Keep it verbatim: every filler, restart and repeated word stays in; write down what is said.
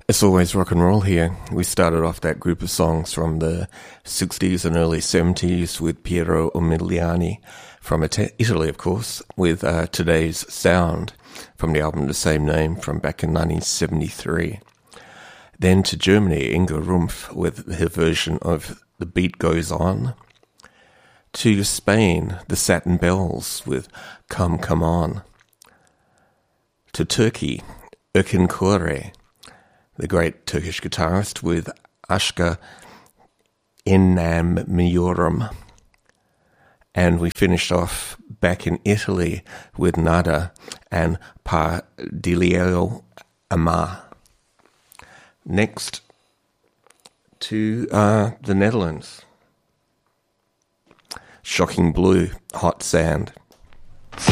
It's always rock and roll here. We started off that group of songs from the sixties and early seventies with Piero Umiliani from Italy, of course, with uh, Today's Sound from the album the same name from back in nineteen seventy-three. Then to Germany, Inga Rumpf with her version of The Beat Goes On. To Spain, the Satin Bells with Come Come On. To Turkey, Erkin Koray, the great Turkish guitarist with Aşka İnanmıyorum. And we finished off back in Italy with Nada and Pardilio Amar. Next to uh, the Netherlands. Shocking Blue, Hot Sand.